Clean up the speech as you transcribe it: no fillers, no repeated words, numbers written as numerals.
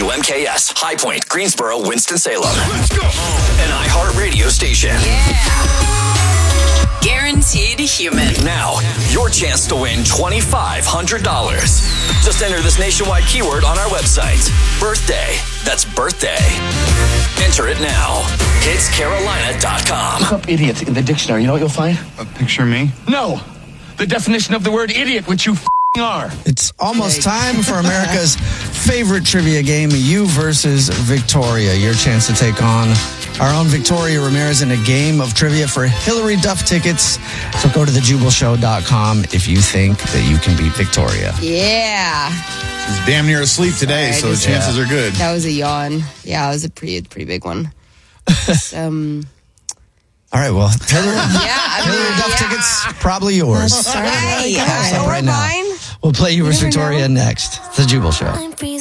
WMKS, High Point, Greensboro, Winston-Salem. Let's go! An iHeartRadio station. Yeah. Guaranteed human. Now, your chance to win $2,500. Just enter this nationwide keyword on our website. Birthday. That's birthday. Enter it now. HitsCarolina.com. Look up idiot in the dictionary. You know what you'll find? Picture me? No. The definition of the word idiot, which you are. It's almost time for America's favorite trivia game, You versus Victoria. Your chance to take on our own Victoria Ramirez in a game of trivia for Hillary Duff tickets. So go to thejubalshow.com if you think that you can beat Victoria. Yeah. She's damn near asleep today, so the chances are good. That was a yawn. Yeah, it was a pretty big one. All right, well, Hillary Duff tickets, probably yours. Hey, Pass up right now. mine. We'll play You versus Victoria next. The Jubal Show.